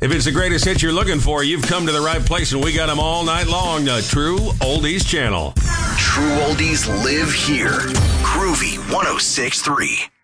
If it's the greatest hits you're looking for, you've come to the right place, and we got them all night long. The True Oldies Channel. True Oldies live here. Groovy 106.3.